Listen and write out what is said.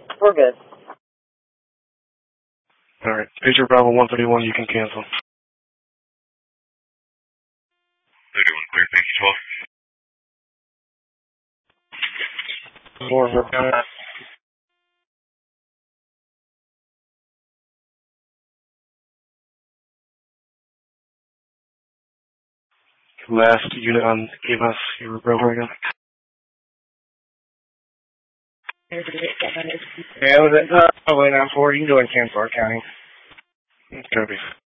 We're good. Alright. Pager Bravo 131, you can cancel. 31 clear, thank you, 12. More last unit on EMS, you were broken again. Yeah, was it? Probably not 4. You can go and cancel our county. Copy.